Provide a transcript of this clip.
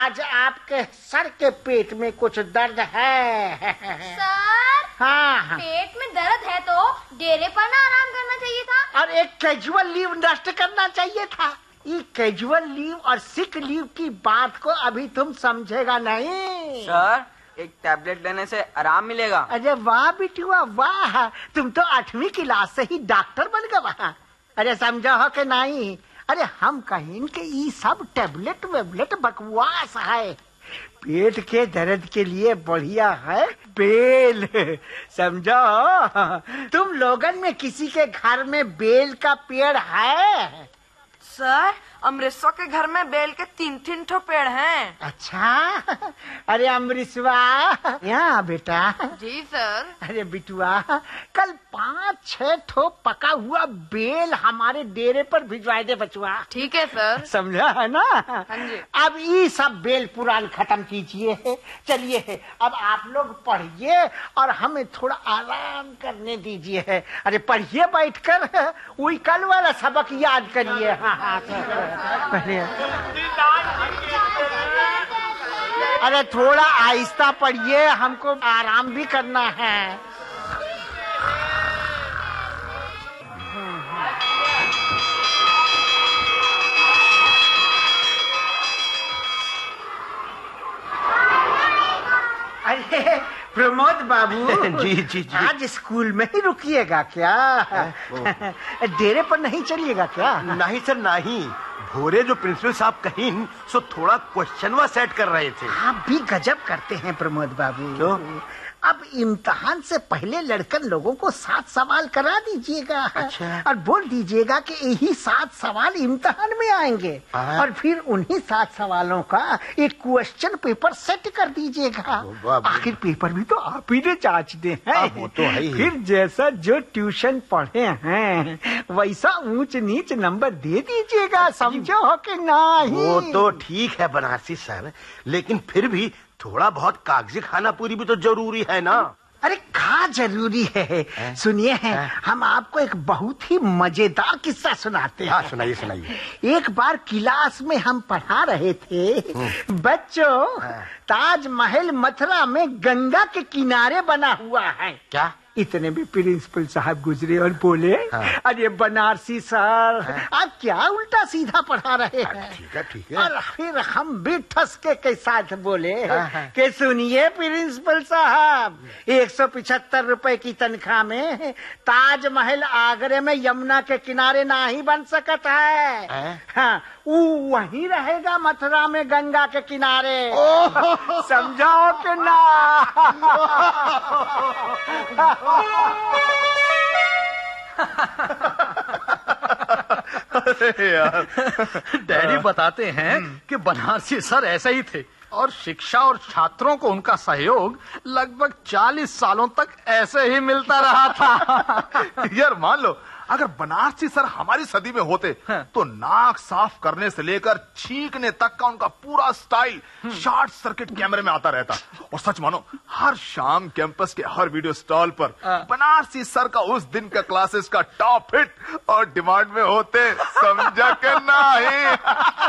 आज आपके सर के पेट में कुछ दर्द है। सर, हाँ, पेट में दर्द है तो डेरे पर ना आराम करना चाहिए था और एक कैजुअल लीव नष्ट करना चाहिए था। ये कैजुअल लीव और सिक लीव की बात को अभी तुम समझेगा नहीं। सर, एक टैबलेट लेने से आराम मिलेगा। अरे वाह बिटुआ वाह, तुम तो 8वीं क्लास से ही डॉक्टर बन गए। अरे समझो हो कि नहीं? अरे हम कहीं के ये सब टैबलेट वेबलेट बकवास है। पेट के दर्द के लिए बढ़िया है बेल। समझो, तुम लोगन में किसी के घर में बेल का पेड़ है? सर, अमृतसर के घर में बेल के 3-3 ठो पेड़ हैं। अच्छा, अरे अमृतवा यहाँ बेटा। जी सर। अरे बिटुआ, कल 5-6 ठो पका हुआ बेल हमारे डेरे पर भिजवा दे बचुआ। ठीक है सर। समझा है ना? हाँ जी। अब ये सब बेल पुराण खत्म कीजिए। चलिए अब आप लोग पढ़िए और हमें थोड़ा आराम करने दीजिए। अरे पढ़िए बैठकर, वही कल वाला सबक याद करिए। हाँ, अरे थोड़ा आहिस्ता पढ़िए, हमको आराम भी करना है। अरे प्रमोद बाबू जी जी जी, आज स्कूल में ही रुकिएगा क्या? डेरे पर नहीं चलिएगा क्या? नहीं सर नहीं, भोरे जो प्रिंसिपल साहब कहीं सो थोड़ा क्वेश्चनवा सेट कर रहे थे। आप भी गजब करते हैं प्रमोद बाबू। क्यों? अब इम्तिहान से पहले लड़कन लोगों को 7 सवाल करा दीजिएगा। अच्छा। और बोल दीजिएगा कि यही 7 सवाल इम्तिहान में आएंगे। और फिर उन्हीं 7 सवालों का एक क्वेश्चन पेपर सेट कर दीजिएगा। आखिर पेपर भी तो आप ही ने जांचते हैं। वो तो है ही। फिर जैसा जो ट्यूशन पढ़े हैं वैसा ऊंच नीच नंबर दे दीजिएगा। समझो हो कि नहीं? वो तो ठीक है बनारसी सर, लेकिन फिर भी थोड़ा बहुत कागजी खाना पूरी भी तो जरूरी है ना। अरे कहाँ जरूरी है? सुनिए, हम आपको एक बहुत ही मजेदार किस्सा सुनाते हैं। हाँ सुनाइए सुनाइए। एक बार क्लास में हम पढ़ा रहे थे, बच्चों ताजमहल मथुरा में गंगा के किनारे बना हुआ है। क्या? इतने भी प्रिंसिपल साहब गुजरे और बोले, अरे बनारसी सर, आप क्या उल्टा सीधा पढ़ा रहे हैं? ठीक है। और फिर हम भी ठसके के साथ बोले कि सुनिए प्रिंसिपल साहब, 175 रुपए की तनख्वाह में ताजमहल आगरे में यमुना के किनारे ना ही बन सकता है। हाँ, वो वहीं रहेगा मथुरा में गंगा के किनारे। समझाओ कि ना? अरे यार, डैडी बताते हैं कि बनारसी सर ऐसे ही थे और शिक्षा और छात्रों को उनका सहयोग लगभग 40 सालों तक ऐसे ही मिलता रहा था। यार मान लो अगर बनारसी सर हमारी सदी में होते तो नाक साफ करने से लेकर छींकने तक का उनका पूरा स्टाइल शॉर्ट सर्किट कैमरे में आता रहता। और सच मानो, हर शाम कैंपस के हर वीडियो स्टॉल पर बनारसी सर का उस दिन का क्लासेस का टॉप हिट और डिमांड में होते। समझा के नहीं?